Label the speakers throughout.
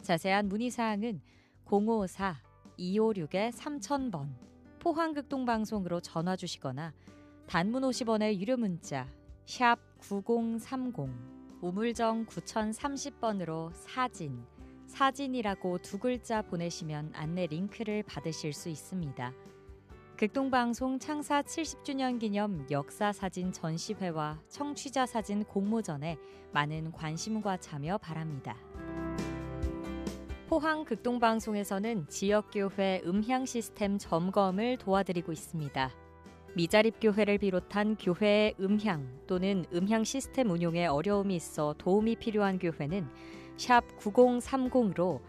Speaker 1: 자세한 문의사항은 054-256-3000번 포항극동방송으로 전화 주시거나 단문 50원의 유료 문자 샵 9030 우물정 9030번으로 사진이라고 두 글자 보내시면 안내 링크를 받으실 수 있습니다. 극동방송 창사 70주년 기념 역사사진 전시회와 청취자사진 공모전에 많은 관심과 참여 바랍니다. 포항 극동방송에서는 지역교회 음향 시스템 점검을 도와드리고 있습니다. 미자립교회를 비롯한 교회의 음향 또는 음향 시스템 운용에 어려움이 있어 도움이 필요한 교회는 샵 9030으로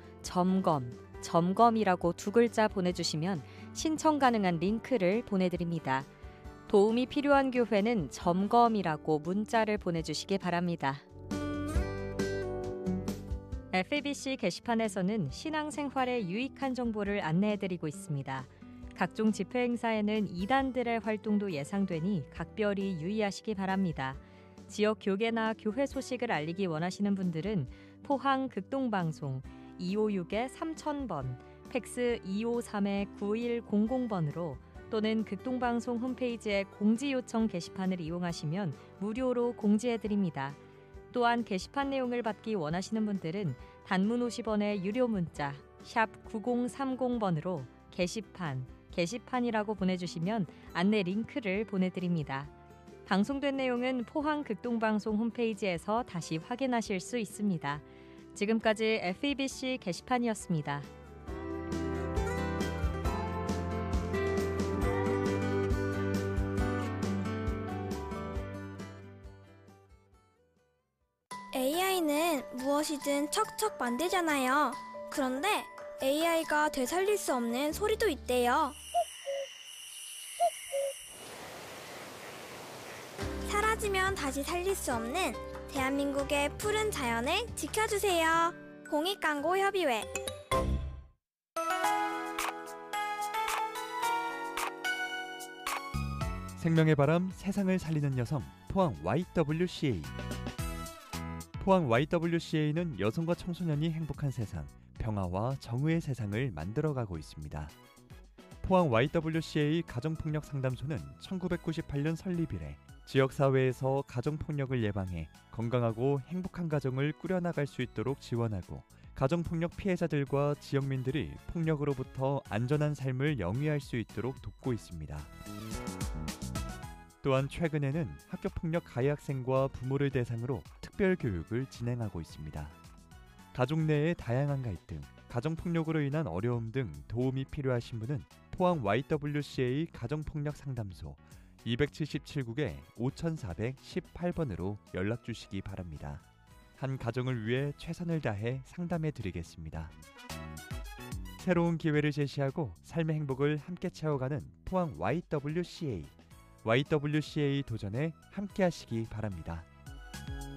Speaker 1: 점검이라고 두 글자 보내주시면 신청 가능한 링크를 보내드립니다. 도움이 필요한 교회는 점검이라고 문자를 보내주시기 바랍니다. FABC 게시판에서는 신앙생활에 유익한 정보를 안내해드리고 있습니다. 각종 집회 행사에는 이단들의 활동도 예상되니 각별히 유의하시기 바랍니다. 지역 교계나 교회 소식을 알리기 원하시는 분들은 포항 극동방송 256-3000번, 팩스 253-9100번으로 또는 극동방송 홈페이지의 공지요청 게시판을 이용하시면 무료로 공지해드립니다. 또한 게시판 내용을 받기 원하시는 분들은 단문 50원의 유료 문자 샵 9030번으로 게시판이라고 보내주시면 안내 링크를 보내드립니다. 방송된 내용은 포항 극동방송 홈페이지에서 다시 확인하실 수 있습니다. 지금까지 FABC 게시판이었습니다.
Speaker 2: AI는 무엇이든 척척 만들잖아요. 그런데 AI가 되살릴 수 없는 소리도 있대요. 사라지면 다시 살릴 수 없는 대한민국의 푸른 자연을 지켜주세요. 공익광고협의회.
Speaker 3: 생명의 바람, 세상을 살리는 여성, 포항 YWCA. 포항 YWCA는 여성과 청소년이 행복한 세상, 평화와 정의의 세상을 만들어가고 있습니다. 포항 YWCA 가정폭력 상담소는 1998년 설립 이래 지역사회에서 가정폭력을 예방해 건강하고 행복한 가정을 꾸려나갈 수 있도록 지원하고 가정폭력 피해자들과 지역민들이 폭력으로부터 안전한 삶을 영위할 수 있도록 돕고 있습니다. 또한 최근에는 학교폭력 가해 학생과 부모를 대상으로 특별교육을 진행하고 있습니다. 가족 내의 다양한 갈등, 가정폭력으로 인한 어려움 등 도움이 필요하신 분은 포항 YWCA 가정폭력 상담소 277국에 5418번으로 연락 주시기 바랍니다. 한 가정을 위해 최선을 다해 상담해 드리겠습니다. 새로운 기회를 제시하고 삶의 행복을 함께 채워가는 포항 YWCA 도전에 함께 하시기 바랍니다.